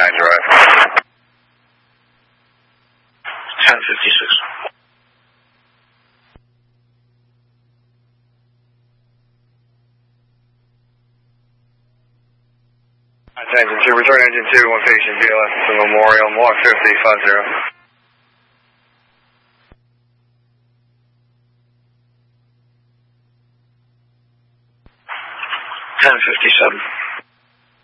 Drive. 1056. Engine 2, return engine 2, one patient, BLS to Memorial, 15050. 1057.